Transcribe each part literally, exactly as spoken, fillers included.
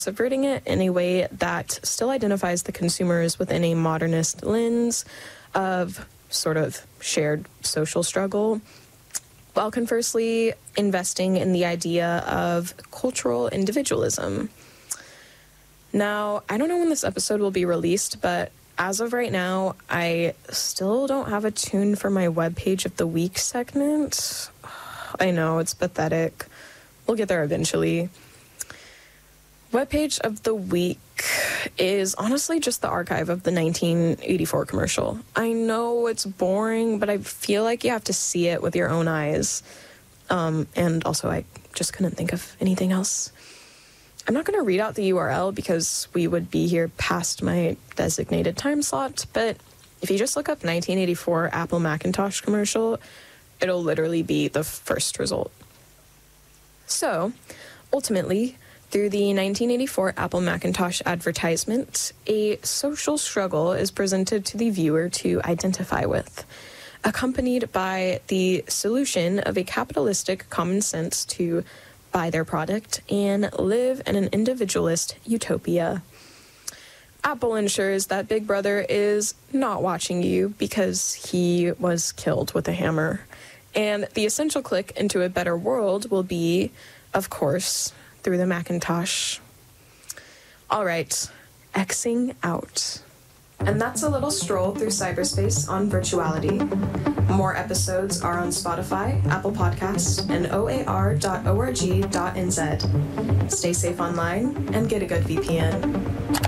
subverting it in a way that still identifies the consumers within a modernist lens of sort of shared social struggle, while conversely investing in the idea of cultural individualism. Now, I don't know when this episode will be released, but as of right now, I still don't have a tune for my webpage of the week segment. I know, it's pathetic. We'll get there eventually. Webpage of the week is honestly just the archive of the nineteen eighty-four commercial. I know it's boring, but I feel like you have to see it with your own eyes. Um, and also, I just couldn't think of anything else. I'm not going to read out the U R L because we would be here past my designated time slot, but if you just look up nineteen eighty-four Apple Macintosh commercial, it'll literally be the first result. So, ultimately, through the nineteen eighty-four Apple Macintosh advertisement, a social struggle is presented to the viewer to identify with, accompanied by the solution of a capitalistic common sense to buy their product and live in an individualist utopia. Apple ensures that Big Brother is not watching you because he was killed with a hammer. And the essential click into a better world will be, of course, through the Macintosh. All right, Xing out. And that's a little stroll through cyberspace on Virtuality. More episodes are on Spotify, Apple Podcasts, and O A R dot org dot N Z. Stay safe online and get a good V P N.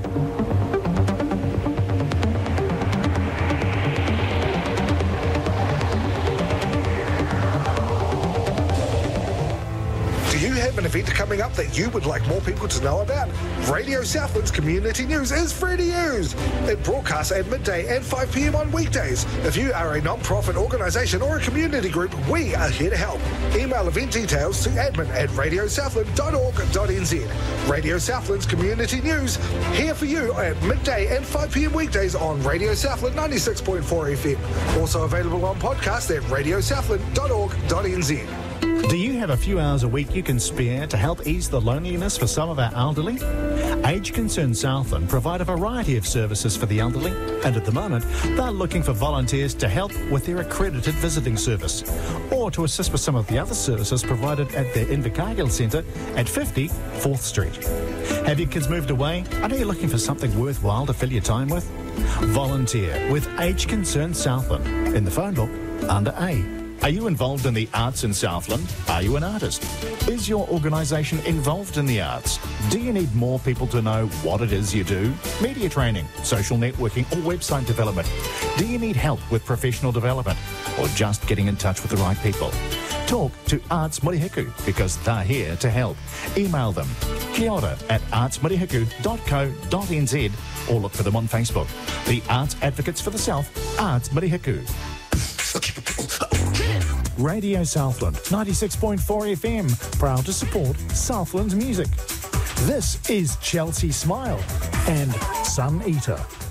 An event coming up that you would like more people to know about? Radio Southland's Community News is free to use. It broadcasts at midday and five p.m. on weekdays. If you are a non-profit organisation or a community group, we are here to help. Email event details to admin at radio southland dot org dot n z. Radio Southland's Community News, here for you at midday and five p.m. weekdays on Radio Southland ninety-six point four F M. Also available on podcast at radio southland dot org dot n z. Do you have a few hours a week you can spare to help ease the loneliness for some of our elderly? Age Concern Southland provide a variety of services for the elderly, and at the moment, they're looking for volunteers to help with their accredited visiting service, or to assist with some of the other services provided at their Invercargill Centre at fifty Fourth Street. Have your kids moved away? And are you looking for something worthwhile to fill your time with? Volunteer with Age Concern Southland in the phone book under A. Are you involved in the arts in Southland? Are you an artist? Is your organisation involved in the arts? Do you need more people to know what it is you do? Media training, social networking or website development? Do you need help with professional development or just getting in touch with the right people? Talk to Arts Murihiku because they're here to help. Email them kia ora at arts murihiku dot co dot n z or look for them on Facebook. The Arts Advocates for the South, Arts Murihiku. Radio Southland, ninety-six point four F M, proud to support Southland's music. This is Chelsea Smile and Sun Eater.